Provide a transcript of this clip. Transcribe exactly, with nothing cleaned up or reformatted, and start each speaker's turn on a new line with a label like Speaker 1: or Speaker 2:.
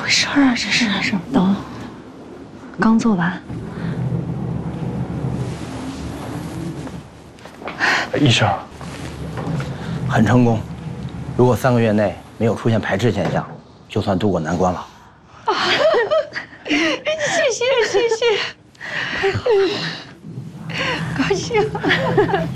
Speaker 1: 回事啊？这是什么都刚做完。
Speaker 2: 医生，很成功。如果三个月内没有出现排斥现象，就算渡过难关了。啊！
Speaker 1: 谢谢谢谢，高兴。